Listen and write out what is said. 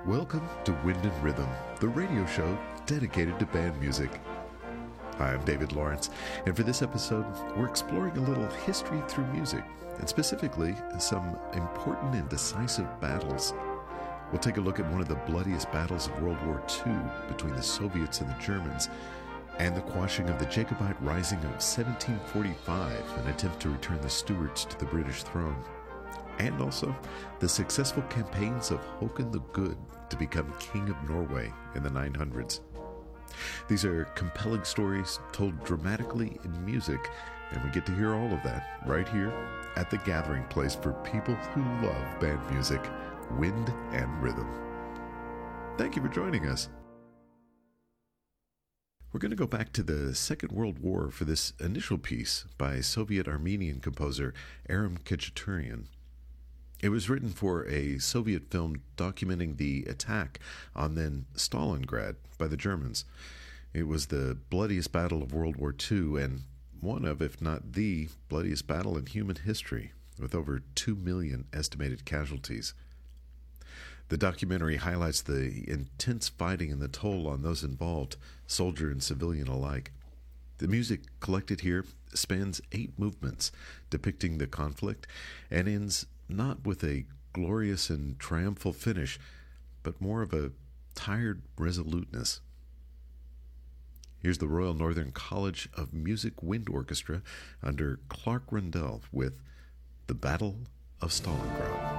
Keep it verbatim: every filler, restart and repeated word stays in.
Welcome to Wind and Rhythm, the radio show dedicated to band music. Hi, I'm David Lawrence, and for this episode, we're exploring a little history through music, and specifically some important and decisive battles. We'll take a look at one of the bloodiest battles of World War Two between the Soviets and the Germans, and the quashing of the Jacobite Rising of seventeen forty-five, an attempt to return the Stuarts to the British throne. And also the successful campaigns of Håkon the Good to become King of Norway in the nine hundreds. These are compelling stories told dramatically in music, and we get to hear all of that right here at the gathering place for people who love band music, Wind and Rhythm. Thank you for joining us. We're going to go back to the Second World War for this initial piece by Soviet-Armenian composer Aram Khachaturian. It was written for a Soviet film documenting the attack on then Stalingrad by the Germans. It was the bloodiest battle of World War Two and one of, if not the, bloodiest battle in human history, with over two million estimated casualties. The documentary highlights the intense fighting and the toll on those involved, soldier and civilian alike. The music collected here spans eight movements depicting the conflict and ends not with a glorious and triumphal finish, but more of a tired resoluteness. Here's the Royal Northern College of Music Wind Orchestra under Clark Rundell with The Battle of Stalingrad.